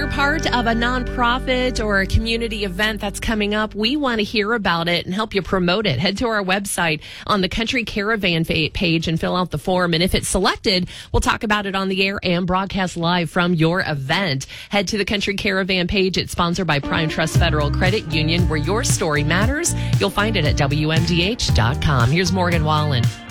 part of a nonprofit or a community event that's coming up, we want to hear about it and help you promote it. Head to our website on the Country Caravan page and fill out the form. And if it's selected, we'll talk about it on the air and broadcast live from your event. Head to the Country Caravan page. It's sponsored by Prime Trust Federal Credit Union, where your story matters. You'll find it at WMDH.com. Here's Morgan Wallen.